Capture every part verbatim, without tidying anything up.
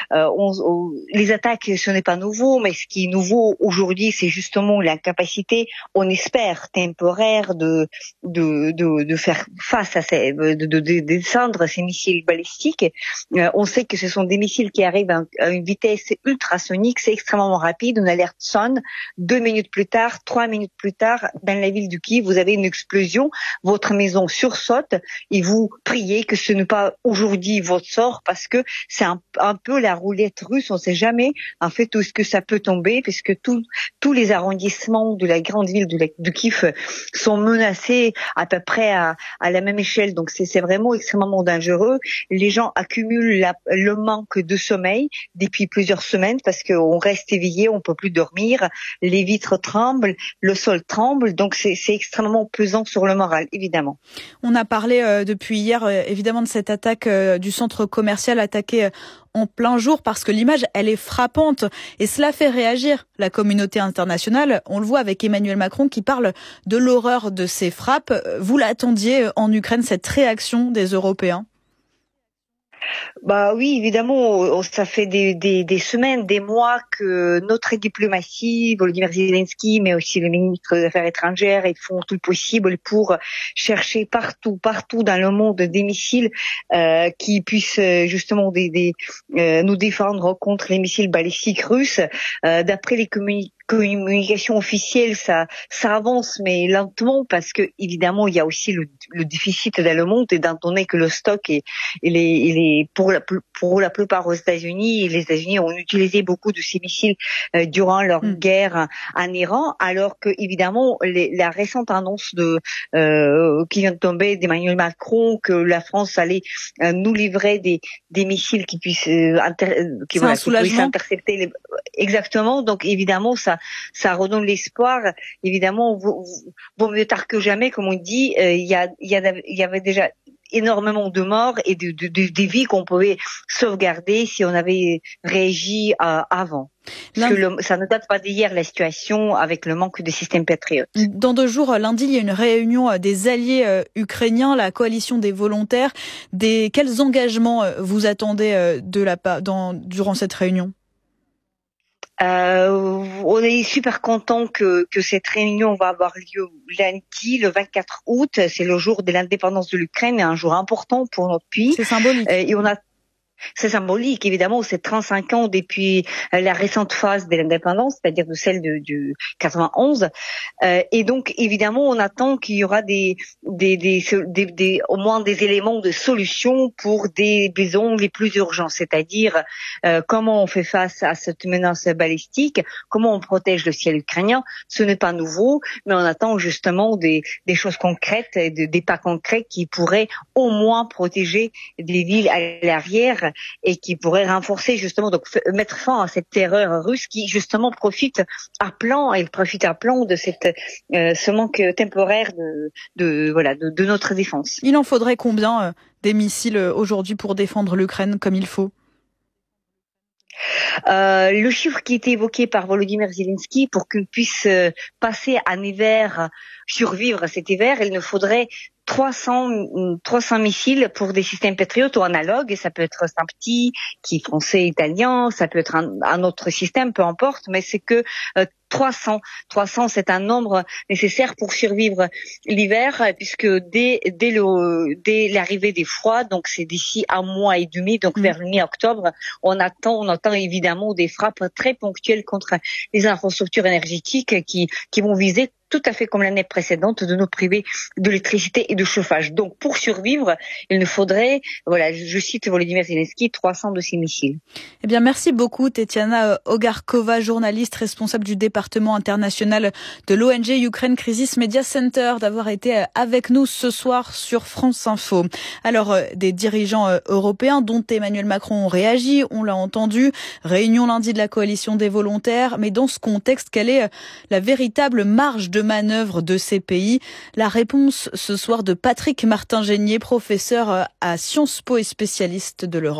euh, on, on, les attaques, ce n'est pas nouveau, mais ce qui est nouveau aujourd'hui, c'est justement l'incapacité, on espère temporaire, de de de, de faire face à ces, de, de, de descendre ces missiles balistiques. Euh, on sait que ce sont des missiles qui arrivent à, à une vitesse ultrasonique, c'est extrêmement rapide. Une alerte sonne, deux minutes plus tard, trois minutes plus tard, dans la ville de Kiev, vous avez une explosion, votre maison sursaute et vous priez que ce n'est pas aujourd'hui votre sort, parce que c'est un, un peu la roulette russe. On ne sait jamais en fait où est-ce que ça peut tomber, puisque tout, tous les arrondissements de la grande ville de, la, de Kiev sont menacés à peu près à, à la même échelle. Donc c'est, c'est vraiment extrêmement dangereux. Les gens accumulent la, le manque de sommeil depuis plusieurs semaines parce qu'on reste éveillé, on peut plus dormir, les vitres tremblent, le sol tremble, donc c'est, c'est extrêmement pesant sur le moral, évidemment. On a parlé euh, depuis hier, euh, évidemment, de cette attaque euh, du centre commercial attaqué euh, en plein jour, parce que l'image, elle est frappante et cela fait réagir la communauté internationale. On le voit avec Emmanuel Macron qui parle de l'horreur de ces frappes. Vous l'attendiez en Ukraine, cette réaction des Européens ? Bah oui, évidemment, ça fait des, des, des semaines, des mois que notre diplomatie, Volodymyr Zelensky, mais aussi le ministre des Affaires étrangères, ils font tout le possible pour chercher partout, partout dans le monde des missiles euh, qui puissent justement des, des, euh, nous défendre contre les missiles balistiques russes. Euh, d'après les communications communication officielle, ça, ça avance, mais lentement, parce que évidemment, il y a aussi le, le déficit dans le monde, et étant donné que le stock est, il est, il est pour la, pour la plupart aux États-Unis, et les États-Unis ont utilisé beaucoup de ces missiles euh, durant leur mmh. guerre en Iran, alors que évidemment, les, la récente annonce de euh, qui vient de tomber d'Emmanuel Macron que la France allait euh, nous livrer des, des missiles qui puissent, euh, inter, qui, voilà, qui puissent intercepter les, exactement. Donc évidemment, ça ça redonne l'espoir. Évidemment, vaut, vaut mieux tard que jamais, comme on dit. Il euh, y, a, y, a, y avait déjà énormément de morts et de, de, de, des vies qu'on pouvait sauvegarder si on avait réagi euh, avant. Parce que le, ça ne date pas d'hier, la situation avec le manque de système patriote. Dans deux jours, lundi, il y a une réunion des alliés euh, ukrainiens, la coalition des volontaires. Des, quels engagements euh, vous attendez euh, de la, dans, durant cette réunion ? Euh, on est super content que, que cette réunion va avoir lieu lundi, le vingt-quatre août. C'est le jour de l'indépendance de l'Ukraine, un jour important pour notre pays. C'est symbolique. Euh, et on a C'est symbolique, évidemment, c'est trente-cinq ans depuis la récente phase de l'indépendance, c'est-à-dire de celle de, du quatre-vingt-onze. Euh, et donc, évidemment, on attend qu'il y aura des, des, des, des, des, au moins des éléments de solution pour des besoins les plus urgents, c'est-à-dire euh, comment on fait face à cette menace balistique, comment on protège le ciel ukrainien. Ce n'est pas nouveau, mais on attend justement des, des choses concrètes, des, des pas concrets qui pourraient au moins protéger des villes à l'arrière et qui pourrait renforcer justement, donc mettre fin à cette terreur russe qui justement profite à plan, elle profite à plan de cette euh, ce manque temporaire de, de voilà de, de notre défense. Il en faudrait combien euh, des missiles aujourd'hui pour défendre l'Ukraine comme il faut ? Euh, le chiffre qui était évoqué par Volodymyr Zelensky, pour qu'on puisse euh, passer un hiver, survivre à cet hiver, il ne faudrait trois cents missiles pour des systèmes patriotes ou analogues. Ça peut être un petit, qui est français, italien, ça peut être un, un autre système, peu importe, mais c'est que euh, trois cents. trois cents, c'est un nombre nécessaire pour survivre l'hiver, puisque dès, dès, le, dès l'arrivée des froids, donc c'est d'ici un mois et demi, donc mmh. vers le mi-octobre, on attend, on attend évidemment des frappes très ponctuelles contre les infrastructures énergétiques qui, qui vont viser tout à fait comme l'année précédente, de nous priver d'électricité et de chauffage. Donc, pour survivre, il nous faudrait, voilà, je cite Volodymyr Zelensky, trois cents de ces missiles. Eh bien, merci beaucoup, Tetiana Ogarkova, journaliste responsable du département international de l'O N G Ukraine Crisis Media Center, d'avoir été avec nous ce soir sur France Info. Alors, des dirigeants européens, dont Emmanuel Macron, ont réagi, on l'a entendu. Réunion lundi de la coalition des volontaires. Mais dans ce contexte, quelle est la véritable marge de de manœuvre de ces pays? La réponse ce soir de Patrick Martin-Genier, professeur à Sciences Po et spécialiste de l'Europe.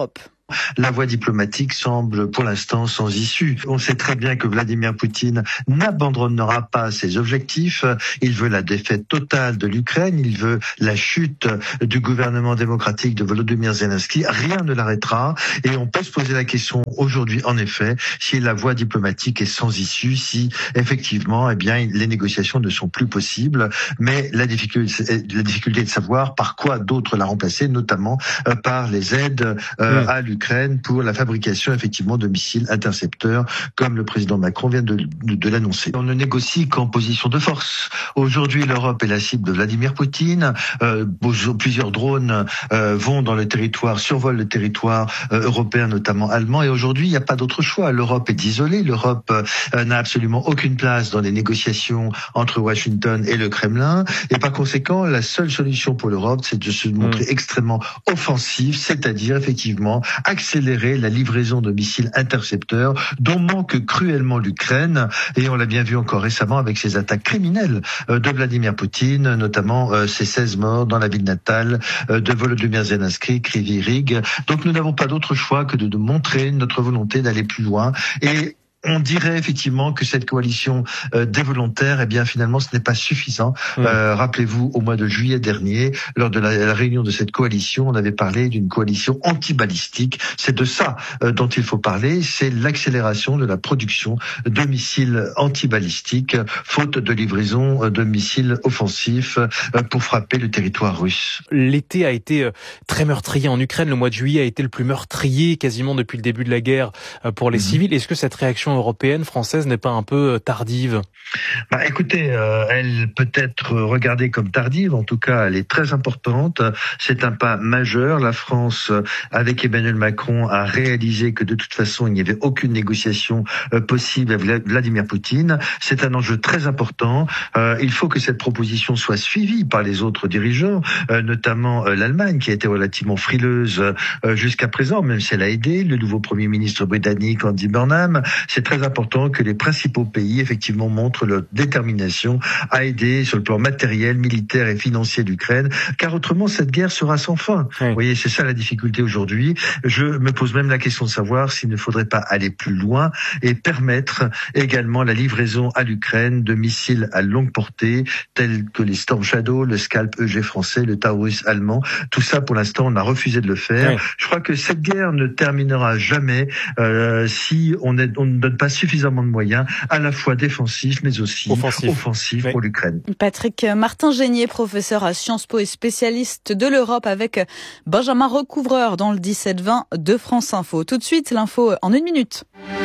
La voie diplomatique semble pour l'instant sans issue. On sait très bien que Vladimir Poutine n'abandonnera pas ses objectifs. Il veut la défaite totale de l'Ukraine, il veut la chute du gouvernement démocratique de Volodymyr Zelensky. Rien ne l'arrêtera et on peut se poser la question aujourd'hui, en effet, si la voie diplomatique est sans issue, si effectivement, eh bien, les négociations ne sont plus possibles. Mais la difficulté, la difficulté est de savoir par quoi d'autres la remplacer, notamment par les aides euh, mmh. à l'Ukraine. Ukraine pour la fabrication effectivement de missiles intercepteurs, comme le président Macron vient de, de, de l'annoncer. On ne négocie qu'en position de force. Aujourd'hui, l'Europe est la cible de Vladimir Poutine. Euh, plusieurs drones euh, vont dans le territoire, survolent le territoire euh, européen, notamment allemand. Et aujourd'hui, il n'y a pas d'autre choix. L'Europe est isolée. L'Europe euh, n'a absolument aucune place dans les négociations entre Washington et le Kremlin. Et par conséquent, la seule solution pour l'Europe, c'est de se montrer mmh. extrêmement offensive, c'est-à-dire effectivement accélérer la livraison de missiles intercepteurs dont manque cruellement l'Ukraine. Et on l'a bien vu encore récemment avec ces attaques criminelles de Vladimir Poutine, notamment ces seize morts dans la ville natale de Volodymyr Zelensky, Kryvyi Rih. Donc nous n'avons pas d'autre choix que de, de montrer notre volonté d'aller plus loin. Et on dirait effectivement que cette coalition euh, des volontaires, eh bien finalement, ce n'est pas suffisant. Mmh. Euh, rappelez-vous, au mois de juillet dernier, lors de la, la réunion de cette coalition, on avait parlé d'une coalition anti-balistique. C'est de ça euh, dont il faut parler, c'est l'accélération de la production de missiles anti-balistiques, faute de livraison euh, de missiles offensifs euh, pour frapper le territoire russe. L'été a été très meurtrier en Ukraine. Le mois de juillet a été le plus meurtrier quasiment depuis le début de la guerre pour les mmh. civils. Est-ce que cette réaction européenne, française n'est pas un peu tardive? Bah, écoutez, euh, elle peut être regardée comme tardive, en tout cas elle est très importante. C'est un pas majeur. La France, avec Emmanuel Macron, a réalisé que de toute façon il n'y avait aucune négociation euh, possible avec Vladimir Poutine. C'est un enjeu très important. Euh, il faut que cette proposition soit suivie par les autres dirigeants, euh, notamment euh, l'Allemagne qui a été relativement frileuse euh, jusqu'à présent, même si elle a aidé le nouveau Premier ministre britannique Andy Burnham. C'est très important que les principaux pays, effectivement, montrent leur détermination à aider sur le plan matériel, militaire et financier l'Ukraine, car autrement, cette guerre sera sans fin. Oui. Vous voyez, c'est ça la difficulté aujourd'hui. Je me pose même la question de savoir s'il ne faudrait pas aller plus loin et permettre également la livraison à l'Ukraine de missiles à longue portée, tels que les Storm Shadow, le Scalp E G français, le Taurus allemand. Tout ça, pour l'instant, on a refusé de le faire. Oui. Je crois que cette guerre ne terminera jamais euh, si on, est, on ne donne pas suffisamment de moyens, à la fois défensifs, mais aussi offensifs offensif oui. pour l'Ukraine. Patrick Martin-Génier, professeur à Sciences Po et spécialiste de l'Europe, avec Benjamin Recouvreur dans le dix-sept vingt de France Info. Tout de suite, l'info en une minute.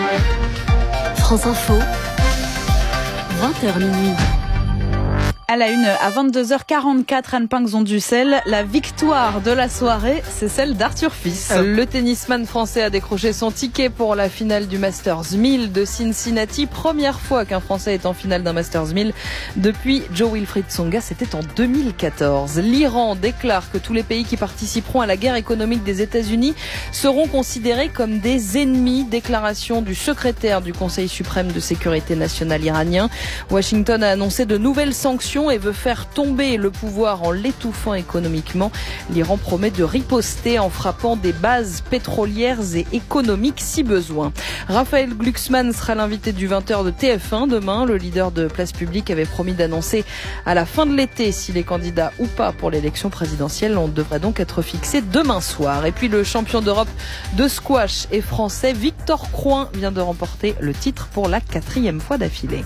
France Info, vingt heures minuit. À la une, à vingt-deux heures quarante-quatre, Anne Pinxon-Dussel, la victoire de la soirée, c'est celle d'Arthur Fils. Le tennisman français a décroché son ticket pour la finale du Masters mille de Cincinnati. Première fois qu'un Français est en finale d'un Masters mille depuis Joe Wilfried Tsonga, c'était en deux mille quatorze. L'Iran déclare que tous les pays qui participeront à la guerre économique des États-Unis seront considérés comme des ennemis. Déclaration du secrétaire du Conseil suprême de sécurité nationale iranien. Washington a annoncé de nouvelles sanctions et veut faire tomber le pouvoir en l'étouffant économiquement. L'Iran promet de riposter en frappant des bases pétrolières et économiques si besoin. Raphaël Glucksmann sera l'invité du vingt heures de T F un demain. Le leader de Place Publique avait promis d'annoncer à la fin de l'été s'il est candidat ou pas pour l'élection présidentielle. On devrait donc être fixé demain soir. Et puis le champion d'Europe de squash est français. Victor Crouin vient de remporter le titre pour la quatrième fois d'affilée.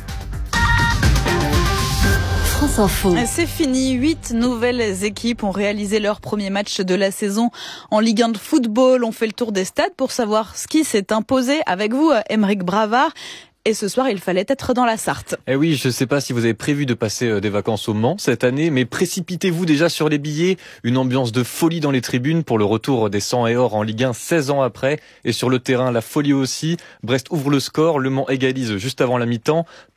France Info. C'est fini. Huit nouvelles équipes ont réalisé leur premier match de la saison en Ligue un de football. On fait le tour des stades pour savoir ce qui s'est imposé. Avec vous, Aymeric Bravard. Et ce soir, il fallait être dans la Sarthe. Eh oui, je ne sais pas si vous avez prévu de passer des vacances au Mans cette année, mais précipitez-vous déjà sur les billets. Une ambiance de folie dans les tribunes pour le retour des sang et or en Ligue un seize ans après. Et sur le terrain, la folie aussi. Brest ouvre le score, Le Mans égalise juste avant la mi-temps.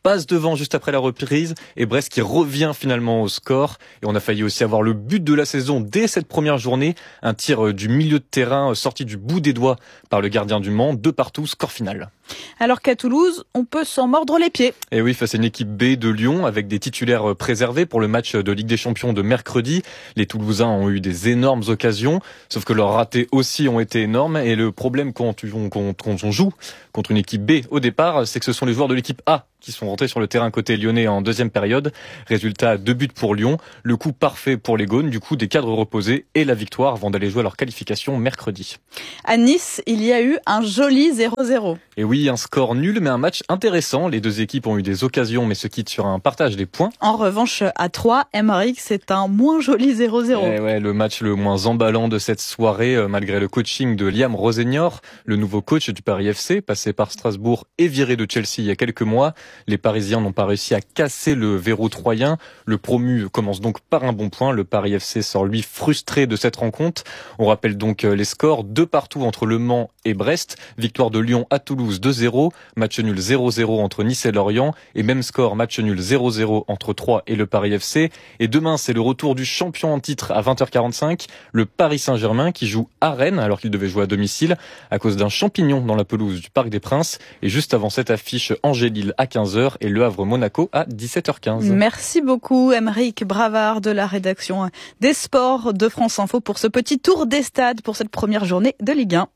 passe devant juste après la reprise et Brest qui revient finalement au score. Et on a failli aussi avoir le but de la saison dès cette première journée. Un tir du milieu de terrain sorti du bout des doigts par le gardien du Mans. Deux partout, score final. Alors qu'à Toulouse, on peut s'en mordre les pieds. Et oui, face à une équipe B de Lyon avec des titulaires préservés pour le match de Ligue des Champions de mercredi. Les Toulousains ont eu des énormes occasions, sauf que leurs ratés aussi ont été énormes. Et le problème quand on, quand on joue contre une équipe B au départ, c'est que ce sont les joueurs de l'équipe A qui sont rentrés sur le terrain côté lyonnais en deuxième période. Résultat, deux buts pour Lyon. Le coup parfait pour les Gaunes, du coup des cadres reposés et la victoire avant d'aller jouer leur qualification mercredi. À Nice, il y a eu un joli zéro zéro. Et oui, un score nul mais un match intéressant. Les deux équipes ont eu des occasions mais se quittent sur un partage des points. En revanche, à Troyes, Emerick, c'est un moins joli zéro zéro. Et ouais, le match le moins emballant de cette soirée malgré le coaching de Liam Rossignol, le nouveau coach du Paris F C, passé par Strasbourg et viré de Chelsea il y a quelques mois. Les Parisiens n'ont pas réussi à casser le verrou troyen. Le promu commence donc par un bon point. Le Paris F C sort lui frustré de cette rencontre. On rappelle donc les scores, deux partout entre Le Mans et Brest. Victoire de Lyon à Toulouse deux zéro. Match nul zéro zéro entre Nice et Lorient. Et même score, match nul zéro zéro entre Troyes et le Paris F C. Et demain, c'est le retour du champion en titre à vingt heures quarante-cinq. Le Paris Saint-Germain qui joue à Rennes alors qu'il devait jouer à domicile à cause d'un champignon dans la pelouse du Parc des Princes. Et juste avant cette affiche, Angers-Lille à quinze heures et Le Havre-Monaco à dix-sept heures quinze. Merci beaucoup Emerick Bravard de la rédaction des sports de France Info pour ce petit tour des stades pour cette première journée de Ligue un.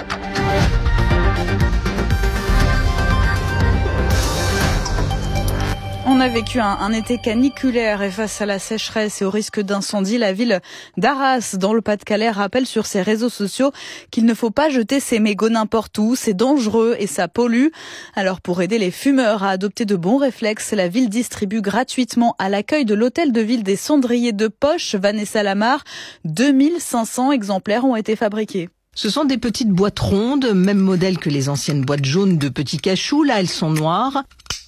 On a vécu un, un été caniculaire et face à la sécheresse et au risque d'incendie, la ville d'Arras, dans le Pas-de-Calais, rappelle sur ses réseaux sociaux qu'il ne faut pas jeter ses mégots n'importe où, c'est dangereux et ça pollue. Alors pour aider les fumeurs à adopter de bons réflexes, la ville distribue gratuitement à l'accueil de l'hôtel de ville des cendriers de poche Vanessa Lamar. deux mille cinq cents exemplaires ont été fabriqués. Ce sont des petites boîtes rondes, même modèle que les anciennes boîtes jaunes de petits cachous. Là, elles sont noires,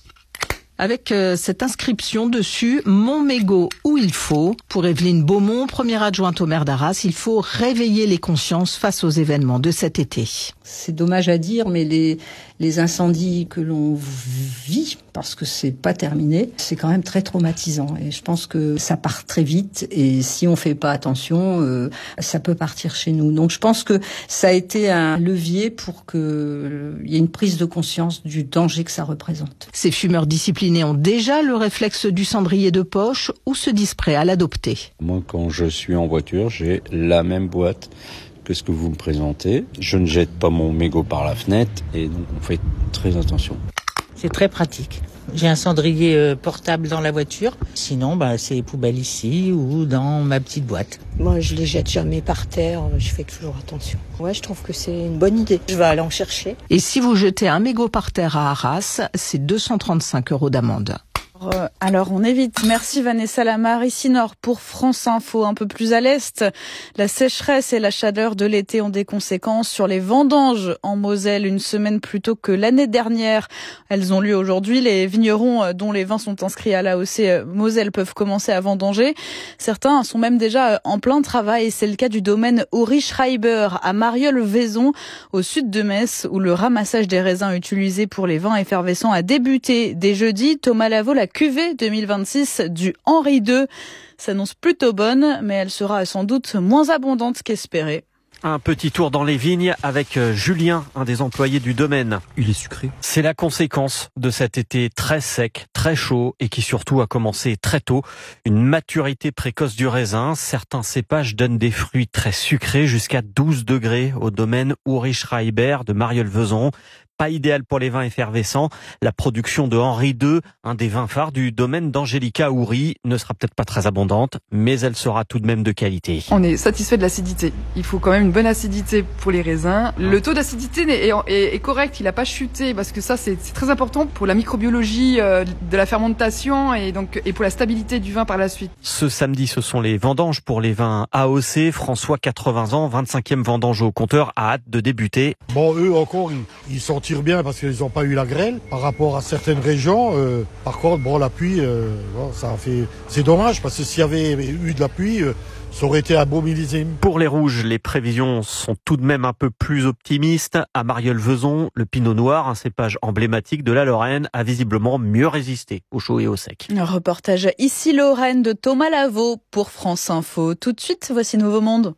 avec euh, cette inscription dessus, « Mon mégot où il faut ». Pour Evelyne Beaumont, première adjointe au maire d'Arras, il faut réveiller les consciences face aux événements de cet été. C'est dommage à dire, mais les, les incendies que l'on vit, parce que c'est pas terminé, c'est quand même très traumatisant. Et je pense que ça part très vite, et si on fait pas attention, euh, ça peut partir chez nous. Donc je pense que ça a été un levier pour qu'il euh, y ait une prise de conscience du danger que ça représente. Ces fumeurs disciplinés ont déjà le réflexe du cendrier de poche ou se disent prêts à l'adopter. Moi, quand je suis en voiture, j'ai la même boîte que ce que vous me présentez. Je ne jette pas mon mégot par la fenêtre et donc on fait très attention. C'est très pratique. J'ai un cendrier portable dans la voiture. Sinon, bah, c'est les poubelles ici ou dans ma petite boîte. Moi, je les jette jamais par terre. Je fais toujours attention. Ouais, je trouve que c'est une bonne idée. Je vais aller en chercher. Et si vous jetez un mégot par terre à Arras, c'est deux cent trente-cinq euros d'amende. Alors on évite. Merci Vanessa Lamar. Ici Nord pour France Info. Un peu plus à l'est, la sécheresse et la chaleur de l'été ont des conséquences sur les vendanges en Moselle. Une semaine plus tôt que l'année dernière, elles ont lieu aujourd'hui. Les vignerons dont les vins sont inscrits à l'A O C Moselle peuvent commencer à vendanger. Certains sont même déjà en plein travail. C'est le cas du domaine Uri Schreiber à Marieulles-Vaison au sud de Metz, où le ramassage des raisins utilisés pour les vins effervescents a débuté dès jeudi. Thomas Lavaux, la cuvée deux mille vingt-six du Henri deux s'annonce plutôt bonne, mais elle sera sans doute moins abondante qu'espéré. Un petit tour dans les vignes avec Julien, un des employés du domaine. Il est sucré. C'est la conséquence de cet été très sec, très chaud et qui surtout a commencé très tôt. Une maturité précoce du raisin. Certains cépages donnent des fruits très sucrés jusqu'à douze degrés au domaine Uri Schreiber de Marieulles-Vaison. Pas idéal pour les vins effervescents. La production de Henri deux, un des vins phares du domaine d'Angelica Houry, ne sera peut-être pas très abondante, mais elle sera tout de même de qualité. On est satisfait de l'acidité. Il faut quand même une bonne acidité pour les raisins. Le taux d'acidité est, est, est correct, il n'a pas chuté, parce que ça c'est très important pour la microbiologie de la fermentation et, donc, et pour la stabilité du vin par la suite. Ce samedi, ce sont les vendanges pour les vins A O C. François, quatre-vingts ans, vingt-cinquième vendange au compteur, a hâte de débuter. Bon, eux encore, ils, ils sont tirent bien parce qu'ils n'ont pas eu la grêle par rapport à certaines régions. Euh, par contre, bon, la pluie, euh, bon, ça a fait. C'est dommage parce que s'il y avait eu de la pluie, euh, ça aurait été un beau millésime. Pour les rouges, les prévisions sont tout de même un peu plus optimistes. À Marieulles-Vezon, le pinot noir, un cépage emblématique de la Lorraine, a visiblement mieux résisté au chaud et au sec. Un reportage ici Lorraine de Thomas Lavaux pour France Info. Tout de suite, voici Nouveau Monde.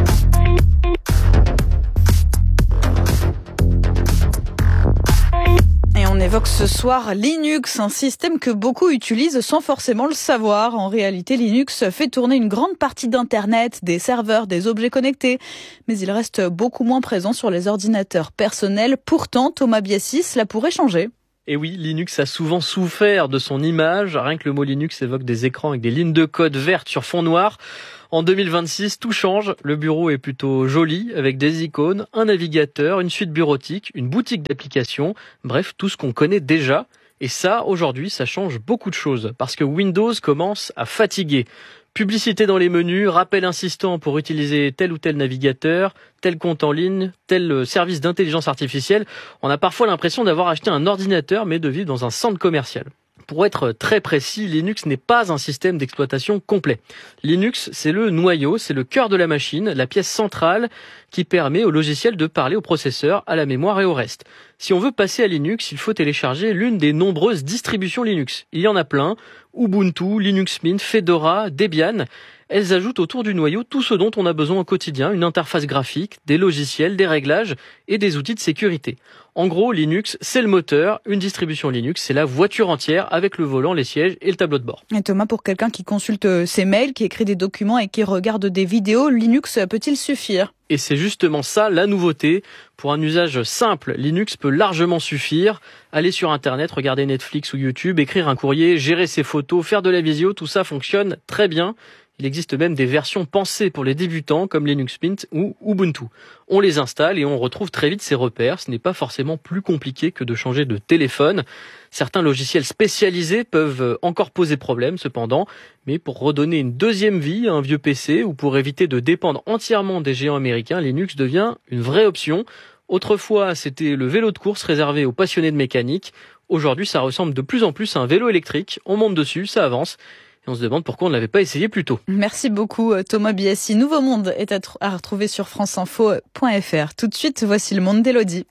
Et on évoque ce soir Linux, un système que beaucoup utilisent sans forcément le savoir. En réalité, Linux fait tourner une grande partie d'Internet, des serveurs, des objets connectés. Mais il reste beaucoup moins présent sur les ordinateurs personnels. Pourtant, Thomas Biassi, cela pourrait changer. Et oui, Linux a souvent souffert de son image. Rien que le mot Linux évoque des écrans avec des lignes de code vertes sur fond noir. En deux mille vingt-six, tout change. Le bureau est plutôt joli, avec des icônes, un navigateur, une suite bureautique, une boutique d'applications. Bref, tout ce qu'on connaît déjà. Et ça, aujourd'hui, ça change beaucoup de choses. Parce que Windows commence à fatiguer. Publicité dans les menus, rappel insistant pour utiliser tel ou tel navigateur, tel compte en ligne, tel service d'intelligence artificielle. On a parfois l'impression d'avoir acheté un ordinateur, mais de vivre dans un centre commercial. Pour être très précis, Linux n'est pas un système d'exploitation complet. Linux, c'est le noyau, c'est le cœur de la machine, la pièce centrale qui permet au logiciel de parler au processeur, à la mémoire et au reste. Si on veut passer à Linux, il faut télécharger l'une des nombreuses distributions Linux. Il y en a plein, Ubuntu, Linux Mint, Fedora, Debian. Elles ajoutent autour du noyau tout ce dont on a besoin au quotidien, une interface graphique, des logiciels, des réglages et des outils de sécurité. En gros, Linux, c'est le moteur. Une distribution Linux, c'est la voiture entière avec le volant, les sièges et le tableau de bord. Et Thomas, pour quelqu'un qui consulte ses mails, qui écrit des documents et qui regarde des vidéos, Linux peut-il suffire ? Et c'est justement ça la nouveauté. Pour un usage simple, Linux peut largement suffire. Aller sur Internet, regarder Netflix ou YouTube, écrire un courrier, gérer ses photos, faire de la visio, tout ça fonctionne très bien. Il existe même des versions pensées pour les débutants comme Linux Mint ou Ubuntu. On les installe et on retrouve très vite ses repères. Ce n'est pas forcément plus compliqué que de changer de téléphone. Certains logiciels spécialisés peuvent encore poser problème cependant, mais pour redonner une deuxième vie à un vieux P C ou pour éviter de dépendre entièrement des géants américains, Linux devient une vraie option. Autrefois, c'était le vélo de course réservé aux passionnés de mécanique. Aujourd'hui, ça ressemble de plus en plus à un vélo électrique. On monte dessus, ça avance. Et on se demande pourquoi on ne l'avait pas essayé plus tôt. Merci beaucoup Thomas Biassi. Nouveau Monde est à, tr- à retrouver sur franceinfo point f r. Tout de suite, voici le monde d'Élodie.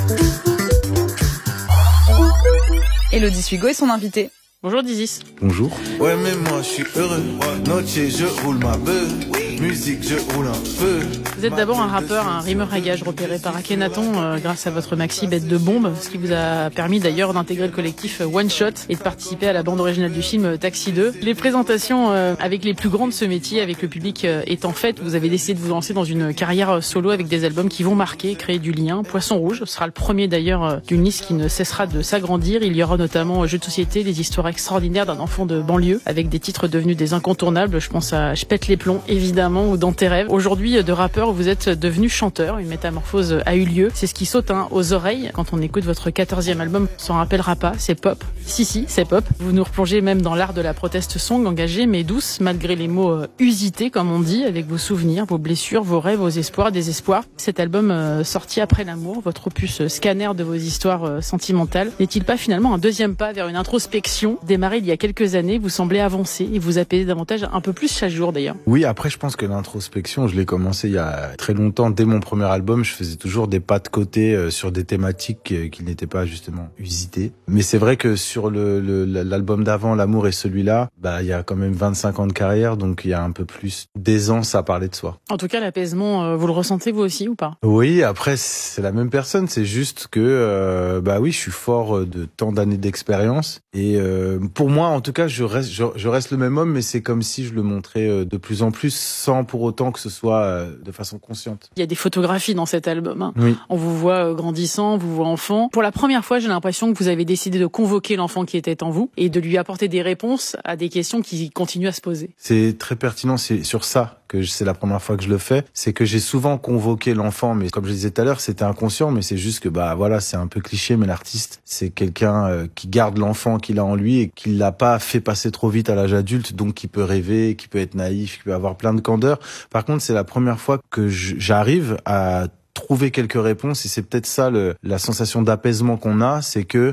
Élodie Suigo est son invitée. Bonjour Dizis. Bonjour. Ouais mais moi je suis heureux, noche je roule ma beuh, musique je roule un peu. Vous êtes d'abord un rappeur, un rimeur à gage repéré par Akhenaton euh, grâce à votre maxi Bête de bombe, ce qui vous a permis d'ailleurs d'intégrer le collectif One Shot et de participer à la bande originale du film Taxi deux. Les présentations euh, avec les plus grands de ce métier, avec le public euh, étant faites, vous avez décidé de vous lancer dans une carrière solo avec des albums qui vont marquer, créer du lien. Poisson Rouge sera le premier d'ailleurs euh, d'une liste qui ne cessera de s'agrandir. Il y aura notamment Jeux de société, des histoires extraordinaire d'un enfant de banlieue avec des titres devenus des incontournables. Je pense à Je pète les plombs évidemment ou Dans tes rêves. Aujourd'hui, de rappeur, vous êtes devenu chanteur. Une métamorphose a eu lieu. C'est ce qui saute hein, aux oreilles quand on écoute votre quatorzième album. On s'en rappellera pas, c'est pop. Si si, c'est pop. Vous nous replongez même dans l'art de la protest song, engagée mais douce malgré les mots euh, usités comme on dit, avec vos souvenirs, vos blessures, vos rêves, vos espoirs, désespoirs. Cet album euh, sorti après l'amour, votre opus euh, scanner de vos histoires euh, sentimentales, n'est-il pas finalement un deuxième pas vers une introspection démarrée il y a quelques années? Vous semblez avancer et vous apaiser davantage, un peu plus chaque jour d'ailleurs. Oui, après je pense que l'introspection, je l'ai commencé il y a très longtemps. Dès mon premier album, je faisais toujours des pas de côté euh, sur des thématiques euh, qui n'étaient pas justement usitées. Mais c'est vrai que sur le, le l'album d'avant, L'amour et celui-là, bah il y a quand même vingt-cinq ans de carrière, donc il y a un peu plus d'aisance à parler de soi. En tout cas, l'apaisement, euh, vous le ressentez vous aussi ou pas? Oui, après c'est la même personne, c'est juste que euh, bah oui, je suis fort de tant d'années d'expérience et euh, pour moi en tout cas, je reste je, je reste le même homme, mais c'est comme si je le montrais de plus en plus sans pour autant que ce soit de façon consciente. Il y a des photographies dans cet album. Hein. Oui. On vous voit grandissant, on vous voit enfant. Pour la première fois, j'ai l'impression que vous avez décidé de convoquer l'enfant qui était en vous et de lui apporter des réponses à des questions qui continuent à se poser. C'est très pertinent, c'est sur ça que c'est la première fois que je le fais. C'est que j'ai souvent convoqué l'enfant, mais comme je disais tout à l'heure, c'était inconscient, mais c'est juste que bah voilà, c'est un peu cliché, mais l'artiste, c'est quelqu'un euh, qui garde l'enfant qu'il a en lui et qui l'a pas fait passer trop vite à l'âge adulte, donc qui peut rêver, qui peut être naïf, qui peut avoir plein de candeur. Par contre, c'est la première fois que j'arrive à trouver quelques réponses et c'est peut-être ça le, la sensation d'apaisement qu'on a, c'est que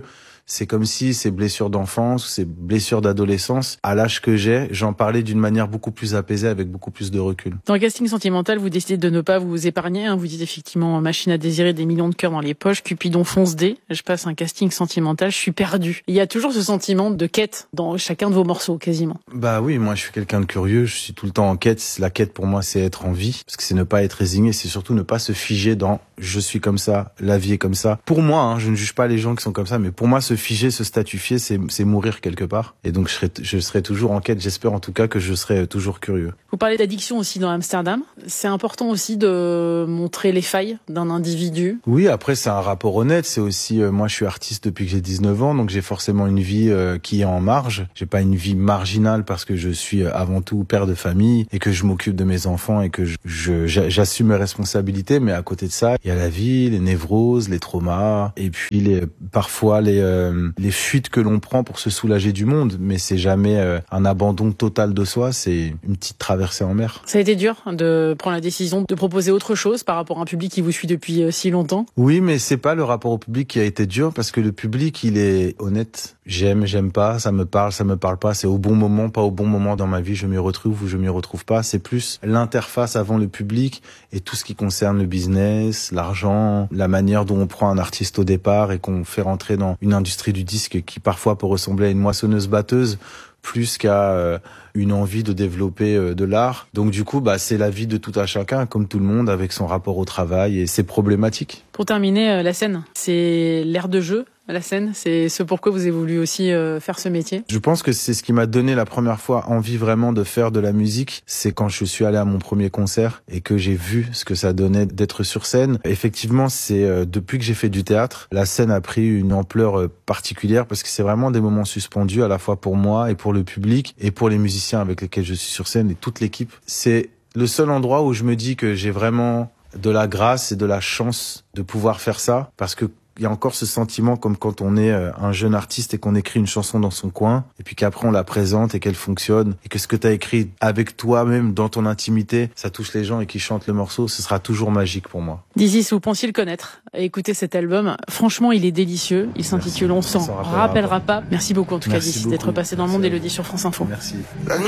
c'est comme si ces blessures d'enfance, ces blessures d'adolescence, à l'âge que j'ai, j'en parlais d'une manière beaucoup plus apaisée, avec beaucoup plus de recul. Dans le casting sentimental, vous décidez de ne pas vous épargner. Hein. Vous dites effectivement machine à désirer, des millions de cœurs dans les poches, Cupidon fonce dé. Je passe un casting sentimental, je suis perdu. Il y a toujours ce sentiment de quête dans chacun de vos morceaux, quasiment. Bah oui, moi je suis quelqu'un de curieux, je suis tout le temps en quête. La quête pour moi c'est être en vie, parce que c'est ne pas être résigné, c'est surtout ne pas se figer dans je suis comme ça, la vie est comme ça. Pour moi, hein, je ne juge pas les gens qui sont comme ça, mais pour moi se figer, se statufier, c'est, c'est mourir quelque part. Et donc je serai, je serai toujours en quête, j'espère en tout cas que je serai toujours curieux. Vous parlez d'addiction aussi dans Amsterdam. C'est important aussi de montrer les failles d'un individu. Oui, après c'est un rapport honnête. C'est aussi, euh, moi je suis artiste depuis que j'ai dix-neuf ans, donc j'ai forcément une vie euh, qui est en marge. J'ai pas une vie marginale parce que je suis euh, avant tout père de famille et que je m'occupe de mes enfants et que je, je, j'assume mes responsabilités. Mais à côté de ça, il y a la vie, les névroses, les traumas et puis les, parfois les, euh, les fuites que l'on prend pour se soulager du monde. Mais c'est jamais euh, un abandon total de soi, c'est une petite traversée en mer. Ça a été dur de prendre la décision de proposer autre chose par rapport à un public qui vous suit depuis euh, si longtemps. Oui, mais c'est pas le rapport au public qui a été dur parce que le public, il est honnête. J'aime, j'aime pas, ça me parle, ça me parle pas. C'est au bon moment, pas au bon moment dans ma vie. Je m'y retrouve ou je m'y retrouve pas. C'est plus l'interface avant le public et tout ce qui concerne le business, l'argent, la manière dont on prend un artiste au départ et qu'on fait rentrer dans une industrie du disque qui parfois peut ressembler à une moissonneuse-batteuse plus qu'à euh, une envie de développer euh, de l'art. Donc du coup, bah c'est la vie de tout un chacun, comme tout le monde, avec son rapport au travail et ses problématiques. Pour terminer, euh, la scène, c'est l'air de jeu. La scène, c'est ce pourquoi vous avez voulu aussi euh, faire ce métier. Je pense que c'est ce qui m'a donné la première fois envie vraiment de faire de la musique. C'est quand je suis allé à mon premier concert et que j'ai vu ce que ça donnait d'être sur scène. Effectivement, c'est euh, depuis que j'ai fait du théâtre, la scène a pris une ampleur euh, particulière parce que c'est vraiment des moments suspendus à la fois pour moi et pour le public et pour les musiciens avec lesquels je suis sur scène et toute l'équipe. C'est le seul endroit où je me dis que j'ai vraiment de la grâce et de la chance de pouvoir faire ça parce que il y a encore ce sentiment comme quand on est un jeune artiste et qu'on écrit une chanson dans son coin et puis qu'après on la présente et qu'elle fonctionne et que ce que tu as écrit avec toi-même dans ton intimité, ça touche les gens et qu'ils chantent le morceau, ce sera toujours magique pour moi. Dizzy, vous pensiez le connaître et écouter cet album. Franchement, il est délicieux. Il s'intitule On s'en rappellera pas. Merci beaucoup en tout cas Dizzy d'être passé dans le monde et le dit sur France Info. Merci. La nuit